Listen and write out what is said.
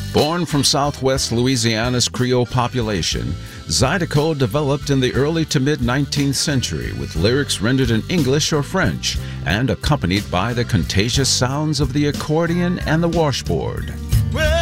Born from southwest Louisiana's Creole population, Zydeco developed in the early to mid-19th century with lyrics rendered in English or French and accompanied by the contagious sounds of the accordion and the washboard.